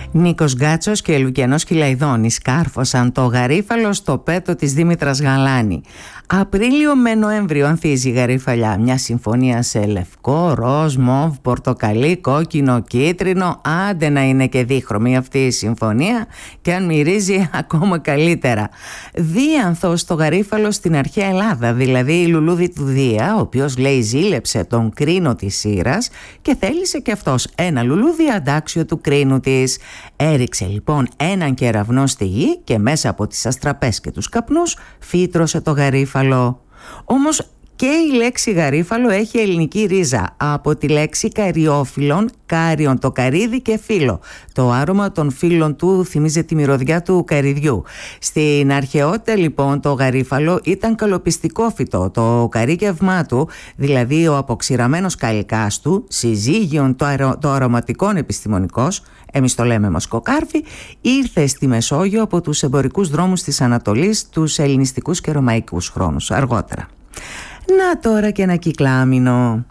Νίκος Γκάτσος και Λουκιανός Κυλαϊδόνης κάρφωσαν το γαρίφαλο στο πέτο της Δήμητρας Γαλάνη. Απρίλιο με Νοέμβριο ανθίζει η γαρίφαλιά. Μια συμφωνία σε λευκό, ροζ, μοβ, πορτοκαλί, κόκκινο, κίτρινο. Άντε να είναι και δίχρωμη αυτή η συμφωνία και αν μυρίζει ακόμα καλύτερα. Δίανθος το γαρίφαλο στην αρχαία Ελλάδα, δηλαδή η λουλούδι του Δία, ο οποίος λέει ζήλεψε τον κρίνο της Σύρας και θέλησε και αυτός ένα λουλούδι αντάξιο του κρίνου της. Έριξε λοιπόν έναν κεραυνό στη γη και μέσα από τις αστραπές και τους καπνούς φύτρωσε το γαρίφαλο. Όμως και η λέξη γαρίφαλο έχει ελληνική ρίζα από τη λέξη καριόφυλλον, κάριον το καρύδι και φύλλο. Το άρωμα των φύλλων του θυμίζει τη μυρωδιά του καρυδιού. Στην αρχαιότητα λοιπόν το γαρίφαλο ήταν καλοπιστικό φυτό. Το καρύκευμά του, δηλαδή ο αποξηραμένος καλικάς του, συζύγιον το αρωματικών επιστημονικός, εμείς το λέμε μοσκοκάρφι, ήρθε στη Μεσόγειο από τους εμπορικούς δρόμους της Ανατολής, τους ελληνιστικούς και ρωμαϊκούς χρόνους αργότερα. Να τώρα και ένα κυκλάμινο.